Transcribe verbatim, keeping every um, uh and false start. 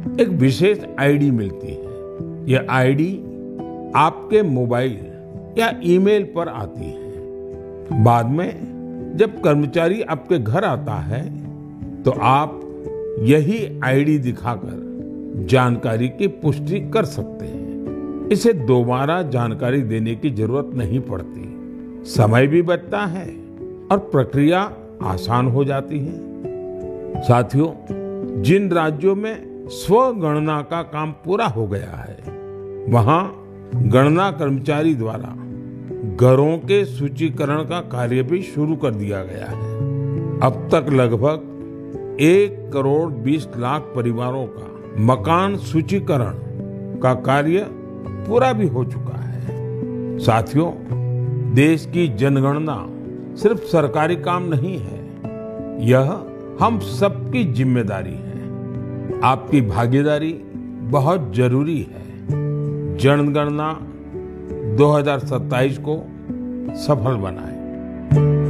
एक विशेष आईडी मिलती है। यह आईडी आपके मोबाइल या ईमेल पर आती है। बाद में जब कर्मचारी आपके घर आता है तो आप यही आईडी दिखाकर जानकारी की पुष्टि कर सकते हैं। इसे दोबारा जानकारी देने की जरूरत नहीं पड़ती, समय भी बचता है और प्रक्रिया आसान हो जाती है। साथियों, जिन राज्यों में स्वगणना का काम पूरा हो गया है, वहां गणना कर्मचारी द्वारा घरों के सूचीकरण का कार्य भी शुरू कर दिया गया है। अब तक लगभग एक करोड़ बीस लाख परिवारों का मकान सूचीकरण का कार्य पूरा भी हो चुका है। साथियों, देश की जनगणना सिर्फ सरकारी काम नहीं है, यह हम सबकी जिम्मेदारी है। आपकी भागीदारी बहुत जरूरी है। जनगणना दो हज़ार सत्ताईस को सफल बनाएं।